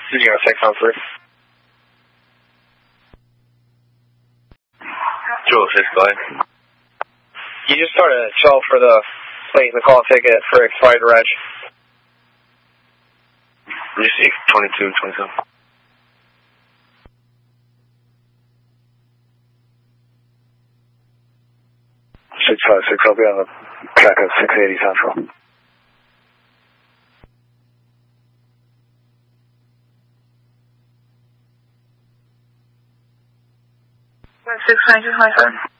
Using our site counselor. Jules, go ahead. You just started a shell for the plate and the call ticket for expired reg. You see 22 and 27. 656, I'll be on the track at 680 Central. 69227.